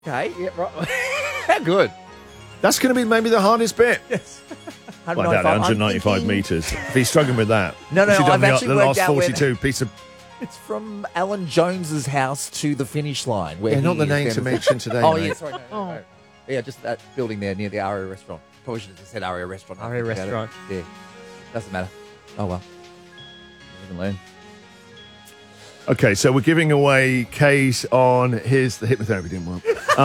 Okay, yeah, right. How good? That's going to be maybe the hardest bit. Yes. Well, I doubt 195 metres. If he's struggling with that. No, What's he done I've actually the worked last out where 42 piece of... It's from Alan Jones's house to the finish line. Where Yeah, not the he name is to then- mention today, Oh, mate. yeah, sorry. No. Yeah, just that building there near the Aria restaurant. Probably should have just said Aria restaurant. Aria Think about it. restaurant. Yeah. Doesn't matter. Oh, well. You can learn. Okay, so we're giving away K's on his... The hypnotherapy didn't work.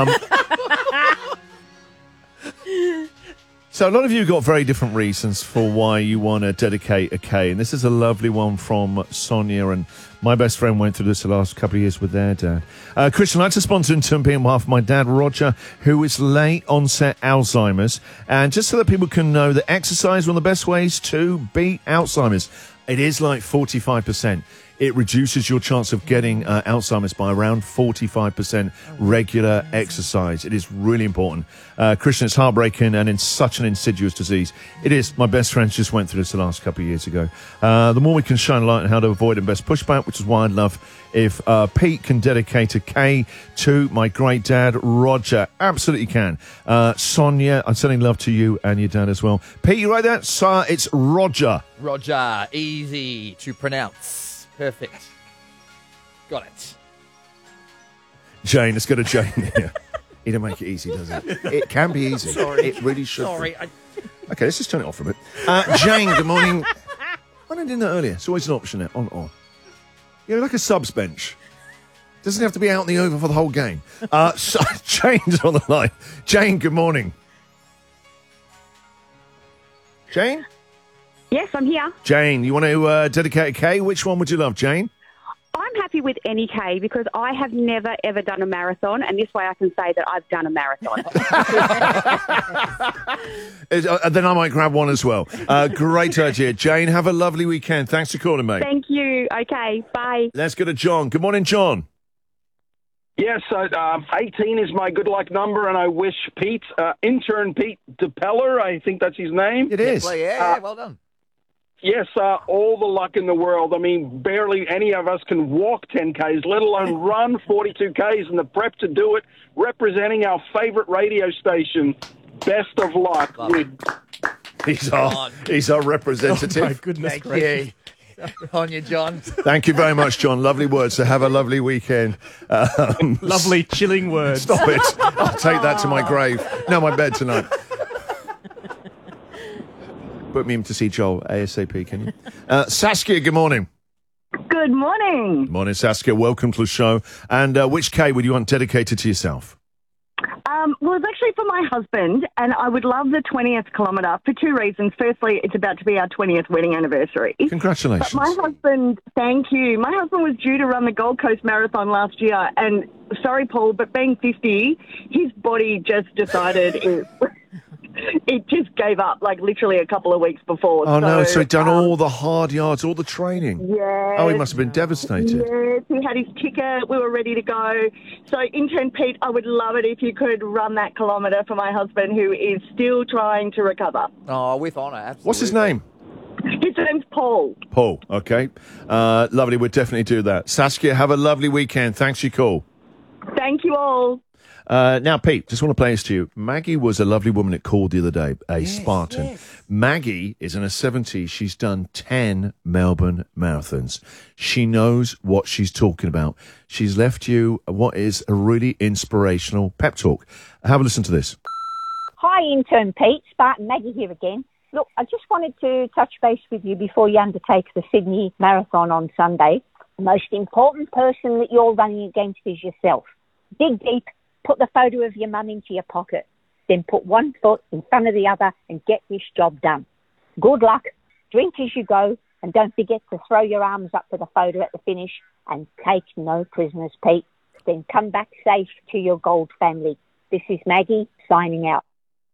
So a lot of you got very different reasons for why you want to dedicate a K, and this is a lovely one from Sonia, and my best friend went through this the last couple of years with their dad. Christian, I'd like to sponsor in turn on behalf of my dad, Roger, who is late onset Alzheimer's, and just so that people can know that exercise is one of the best ways to beat Alzheimer's. It is like 45%. It reduces your chance of getting Alzheimer's by around 45% regular exercise. It is really important. Christian, it's heartbreaking and in such an insidious disease. It is. My best friends just went through this the last couple of years ago. The more we can shine light on how to avoid and best pushback, which is why I'd love if Pete can dedicate a K to my great dad, Roger. Absolutely can. Sonia, I'm sending love to you and your dad as well. Pete, you right there? It's Roger. Roger. Easy to pronounce. Perfect. Got it. Jane, let's go to Jane here. He don't make it easy, does it? It can be easy. Sorry. It really should. Sorry. Okay, let's just turn it off for a bit. Jane, good morning. Why didn't I do that earlier? It's always an option there. On or off. You know, like a subs bench. Doesn't have to be out in the over for the whole game. So, Jane's on the line. Jane, good morning. Jane? Yes, I'm here. Jane, you want to dedicate a K? Which one would you love, Jane? I'm happy with any K because I have never, ever done a marathon, and this way I can say that I've done a marathon. Then I might grab one as well. Great idea. Jane, have a lovely weekend. Thanks for calling, mate. Thank you. Okay, bye. Let's go to John. Good morning, John. Yes, 18 is my good luck number, and I wish Pete, intern Pete DePeller, I think that's his name. It is. Yeah, well done. Yes, all the luck in the world. I mean, barely any of us can walk 10Ks, let alone run 42Ks, and the prep to do it, representing our favorite radio station. Best of luck. He's our representative. Oh, my goodness Thank gracious. you. On you, John. Thank you very much, John. Lovely words. So have a lovely weekend. Lovely, chilling words. Stop it. I'll take that to my grave. No, my bed tonight. Put me in to see Joel ASAP, can you? Saskia, good morning. Good morning. Morning, Saskia. Welcome to the show. And which K would you want dedicated to yourself? Well, it's actually for my husband, and I would love the 20th kilometre for two reasons. Firstly, it's about to be our 20th wedding anniversary. Congratulations. But my husband, thank you. My husband was due to run the Gold Coast Marathon last year, and sorry, Paul, but being 50, his body just decided it just gave up, like literally a couple of weeks before. Oh, no. So he'd done all the hard yards, all the training. Yeah. Oh, he must have been devastated. Yes, he had his ticket. We were ready to go. So, intern Pete, I would love it if you could run that kilometre for my husband, who is still trying to recover. Oh, with honour, absolutely. What's his name? His name's Paul. Paul. Okay. Lovely. We'll definitely do that. Saskia, have a lovely weekend. Thanks for your call. Thank you all. Now, Pete, just want to play this to you. Maggie was a lovely woman that called the other day, Spartan. Yes. Maggie is in her 70s. She's done 10 Melbourne marathons. She knows what she's talking about. She's left you what is a really inspirational pep talk. Have a listen to this. Hi, intern Pete. Spartan Maggie here again. Look, I just wanted to touch base with you before you undertake the Sydney Marathon on Sunday. The most important person that you're running against is yourself. Dig deep. Put the photo of your mum into your pocket. Then put one foot in front of the other and get this job done. Good luck. Drink as you go. And don't forget to throw your arms up for the photo at the finish. And take no prisoners, Pete. Then come back safe to your gold family. This is Maggie signing out.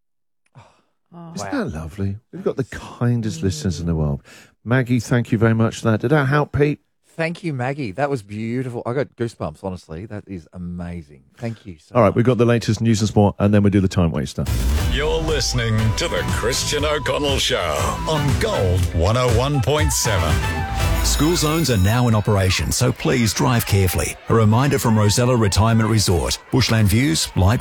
Isn't that lovely? We've got the kindest listeners in the world. Maggie, thank you very much for that. Did that help, Pete? Thank you, Maggie. That was beautiful. I got goosebumps, honestly. That is amazing. Thank you so All right, much. we've got the latest news and sport, and then we'll do the time waster. You're listening to The Christian O'Connell Show on Gold 101.7. School zones are now in operation, so please drive carefully. A reminder from Rosella Retirement Resort. Bushland Views, light